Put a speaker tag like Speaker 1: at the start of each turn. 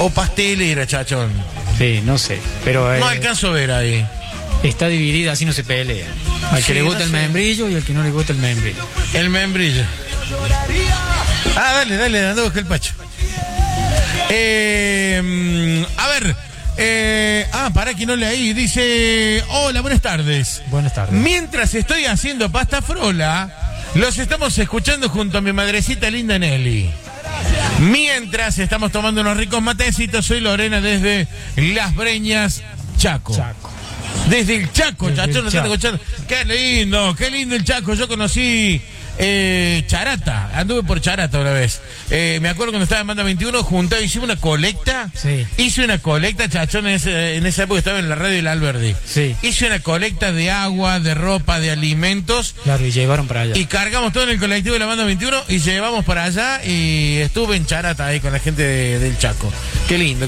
Speaker 1: O pastelera, chachón.
Speaker 2: Sí, no sé. Pero
Speaker 1: No alcanzo a ver ahí.
Speaker 2: está dividida, así no se pelea. Al que
Speaker 1: Sí,
Speaker 2: le gusta
Speaker 1: no
Speaker 2: el
Speaker 1: sé.
Speaker 2: membrillo y al que no le gusta el membrillo.
Speaker 1: El membrillo. Dale, anda a buscar el Pacho. A ver. Para que no leí. Dice: hola, buenas tardes.
Speaker 2: Buenas tardes.
Speaker 1: Mientras estoy haciendo pasta frola, los estamos escuchando junto a mi madrecita linda Nelly. Mientras estamos tomando unos ricos matecitos, soy Lorena desde Las Breñas, Chaco. Desde el Chaco, chachón, nos están escuchando. Qué lindo el Chaco. Yo conocí Charata, anduve por Charata una vez. Me acuerdo cuando estaba en Banda 21, hice una colecta.
Speaker 2: Sí.
Speaker 1: Hice una colecta, chachón, en esa época estaba en la radio del Alberdi.
Speaker 2: Sí.
Speaker 1: Hice una colecta de agua, de ropa, de alimentos.
Speaker 2: Claro, y llevaron para allá.
Speaker 1: Y cargamos todo en el colectivo de la Banda 21 y llevamos para allá y estuve en Charata ahí con la gente del Chaco. Qué lindo.